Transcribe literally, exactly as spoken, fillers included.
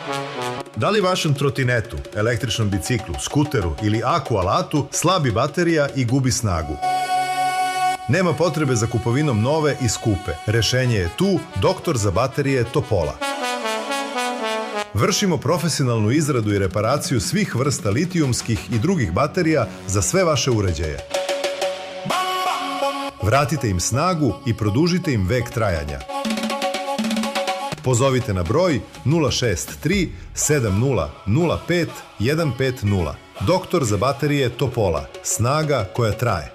Da li vašem trotinetu, električnom biciklu, skuteru ili aku alatu slabi baterija i gubi snagu? Nema potrebe za kupovinom nove i skupe. Rešenje je tu, doktor za baterije Topola. Vršimo profesionalnu izradu i reparaciju svih vrsta litijumskih i drugih baterija za sve vaše uređaje. Vratite im snagu i produžite im vek trajanja. Pozovite na broj nula šest tri sedam nula nula pet jedan pet nula. Doktor za baterije Topola. Snaga koja traje.